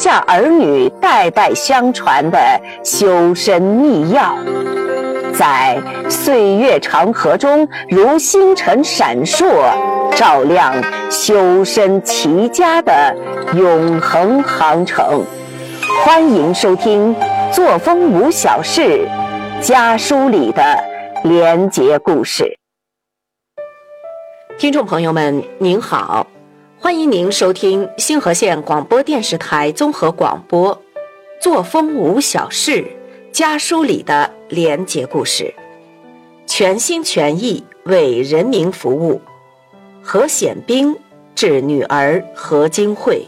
下儿女代代相传的修身秘药，在岁月长河中如星辰闪烁，照亮修身齐家的永恒航程。欢迎收听作风无小事家书里的连结故事。 听众朋友们您好，欢迎您收听星河县广播电视台综合广播作风无小事家书里的连结故事，全心全意为人民服务。何显兵致女儿何金慧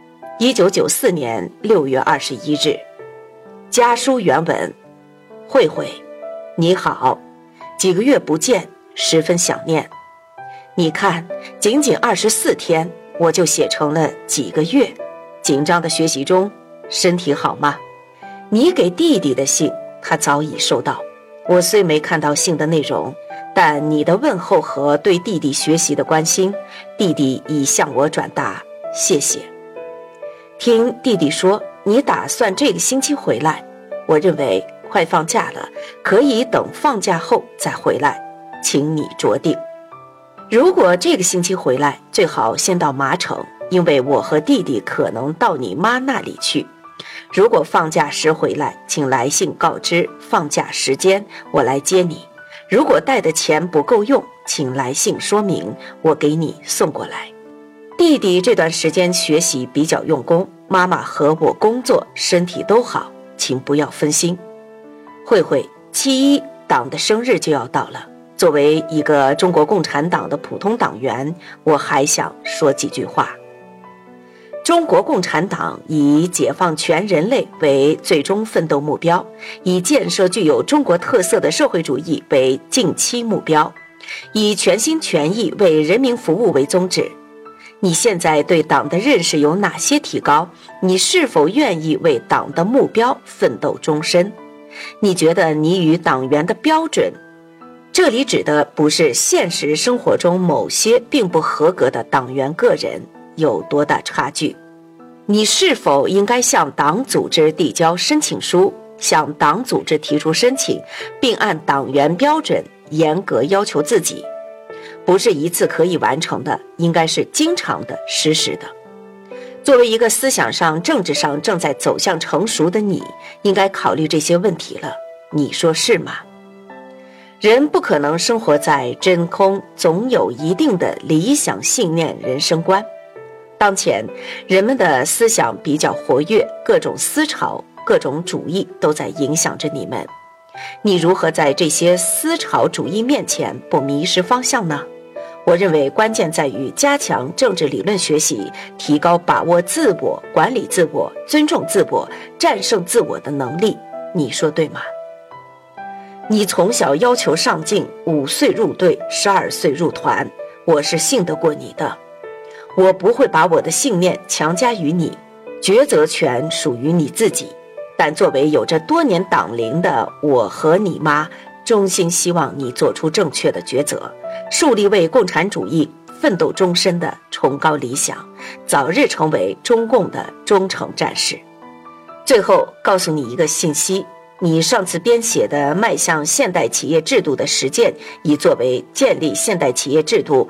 ，1994年6月21日。家书原文：慧慧，你好，几个月不见，十分想念。你看，仅仅24天，我就写成了几个月。紧张的学习中，身体好吗？你给弟弟的信，他早已收到。我虽没看到信的内容，但你的问候和对弟弟学习的关心，弟弟已向我转达，谢谢。听弟弟说，你打算这个星期回来，我认为快放假了，可以等放假后再回来，请你酌定。如果这个星期回来，最好先到麻城，因为我和弟弟可能到你妈那里去。如果放假时回来，请来信告知放假时间，我来接你。如果带的钱不够用，请来信说明，我给你送过来。弟弟这段时间学习比较用功，妈妈和我工作身体都好，请不要分心。慧慧，7·1党的生日就要到了，作为一个中国共产党的普通党员，我还想说几句话。中国共产党以解放全人类为最终奋斗目标，以建设具有中国特色的社会主义为近期目标，以全心全意为人民服务为宗旨。你现在对党的认识有哪些提高？你是否愿意为党的目标奋斗终身？你觉得你与党员的标准，这里指的不是现实生活中某些并不合格的党员个人，有多大差距？你是否应该向党组织递交申请书，向党组织提出申请，并按党员标准严格要求自己？不是一次可以完成的，应该是经常的、实时的。作为一个思想上、政治上正在走向成熟的你，应该考虑这些问题了。你说是吗？人不可能生活在真空，总有一定的理想信念、人生观。当前人们的思想比较活跃，各种思潮、各种主义都在影响着你们。你如何在这些思潮主义面前不迷失方向呢？我认为关键在于加强政治理论学习，提高把握自我、管理自我、尊重自我、战胜自我的能力。你说对吗？你从小要求上进，5岁入队，12岁入团，我是信得过你的。我不会把我的信念强加于你，抉择权属于你自己。但作为有着多年党龄的我和你妈，衷心希望你做出正确的抉择，树立为共产主义奋斗终身的崇高理想，早日成为中共的忠诚战士。最后告诉你一个信息，你上次编写的迈向现代企业制度的实践，已作为建立现代企业制度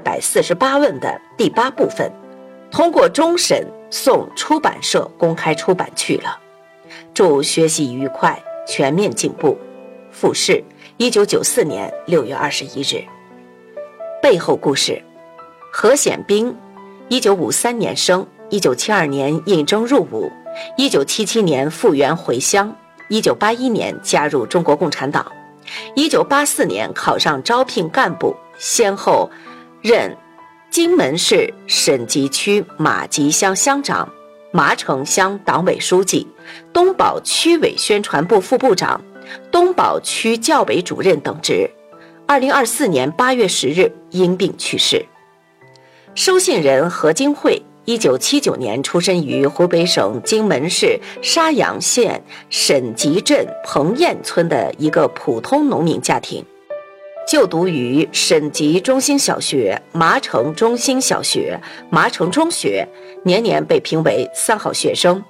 248问的第8部分，通过终审送出版社公开出版去了。祝学习愉快，全面进步。复试1994年6月21日。背后故事：何显兵1953年生，1972年应征入伍，1977年复员回乡，1981年加入中国共产党，1984年考上招聘干部，先后任荆门市审集区马集乡乡长、麻城乡党委书记、东宝区委宣传部副部长、东宝区教委主任等职。2024年8月10日因病去世。收信人何金慧1979年出生于湖北省荆门市沙洋县沈集镇彭堰村的一个普通农民家庭，就读于沈集中心小学、麻城中心小学、麻城中学，年年被评为3好学生。